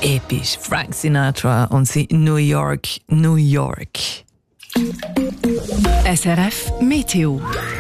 episch. Frank Sinatra und sie New York, New York. SRF Meteo.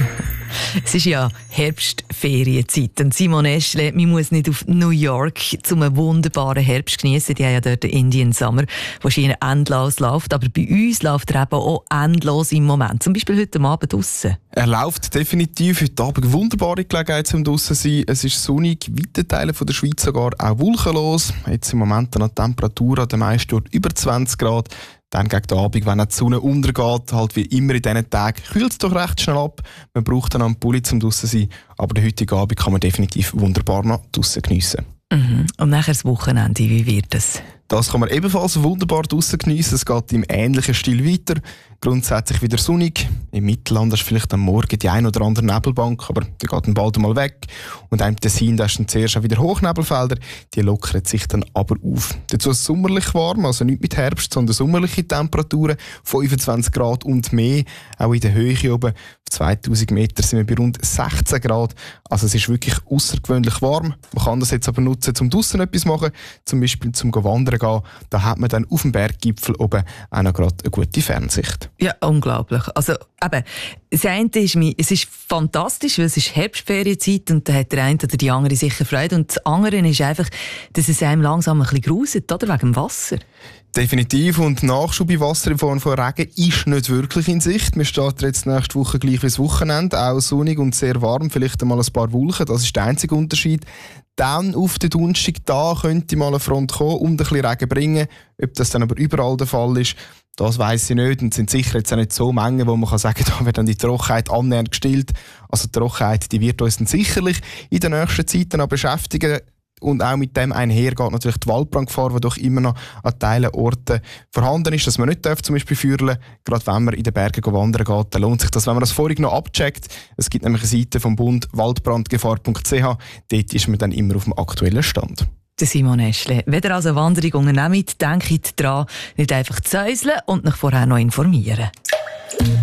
Es ist ja Herbstferienzeit und Simon Eschle, man muss nicht auf New York zum einen wunderbaren Herbst geniessen. Die haben ja dort den Indian Summer, der schier endlos läuft. Aber bei uns läuft er eben auch endlos im Moment. Zum Beispiel heute Abend draussen. Er läuft definitiv. Heute Abend wunderbare Gelegenheit zum draussen sein. Es ist sonnig, weite Teile der Schweiz sogar auch wolkenlos. Jetzt im Moment eine Temperatur an den meisten Orten über 20 Grad. Dann gegen den Abend, wenn die Sonne untergeht, halt wie immer in diesen Tagen, kühlt es doch recht schnell ab. Man braucht dann einen Pulli zum draussen sein. Aber den heutigen Abend kann man definitiv wunderbar noch draussen geniessen. Und nachher das Wochenende, wie wird es? Das kann man ebenfalls wunderbar draussen geniessen. Es geht im ähnlichen Stil weiter. Grundsätzlich wieder sonnig. Im Mittelland ist vielleicht am Morgen die ein oder andere Nebelbank, aber die geht dann bald mal weg. Und im Tessin ist dann zuerst auch wieder Hochnebelfelder. Die lockern sich dann aber auf. Dazu ist es sommerlich warm, also nicht mit Herbst, sondern sommerliche Temperaturen, 25 Grad und mehr. Auch in der Höhe oben, auf 2000 Meter sind wir bei rund 16 Grad. Also es ist wirklich außergewöhnlich warm. Man kann das jetzt aber nutzen, um draussen etwas zu machen, zum Beispiel zum Wandern gehen. Da hat man dann auf dem Berggipfel oben auch noch gerade eine gute Fernsicht. Ja, unglaublich. Also eben, das eine ist, es ist fantastisch, weil es ist Herbstferienzeit und da hat der eine oder die andere sicher Freude. Und das andere ist einfach, dass es einem langsam ein bisschen gruselt, oder? Wegen dem Wasser. Definitiv. Und Nachschub bei Wasser in Form von Regen ist nicht wirklich in Sicht. Wir starten jetzt nächste Woche gleich wie das Wochenende. Auch sonnig und sehr warm, vielleicht einmal ein paar Wolken. Das ist der einzige Unterschied. Dann auf den Donnerstag, da könnte mal eine Front kommen und ein bisschen Regen bringen. Ob das dann aber überall der Fall ist, das weiss ich nicht. Und sind sicher jetzt auch nicht so Mengen, wo man kann sagen, da wird dann die Trockenheit annähernd gestillt. Also die Trockenheit, die wird uns dann sicherlich in den nächsten Zeiten noch beschäftigen. Und auch mit dem einher geht natürlich die Waldbrandgefahr, die doch immer noch an Teilen Orten vorhanden ist, dass man nicht darf, zum Beispiel feuern. Gerade wenn man in den Bergen wandern geht, dann lohnt sich das, wenn man das vorhin noch abcheckt. Es gibt nämlich eine Seite vom Bund waldbrandgefahr.ch. Dort ist man dann immer auf dem aktuellen Stand. Der Simon Eschle. Wenn ihr also eine Wanderung unternehmt, denkt dran, nicht einfach zu säuseln und euch vorher noch informieren.